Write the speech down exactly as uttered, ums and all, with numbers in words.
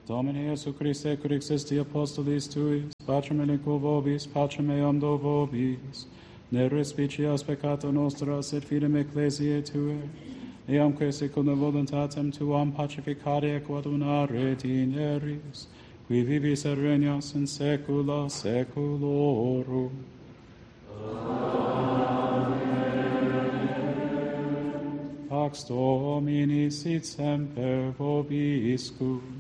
Domine Iesu Christe, cur existi apostolis tuis, pacem elenco vobis, pacem eam do vobis, ne respicias peccata nostra, sed fidem ecclesiae Tue, eamque secundum voluntatem Tuam pacificare quod una retineris, qui vivis et regnas in saecula saeculorum. Pax Domini sit semper vobiscum.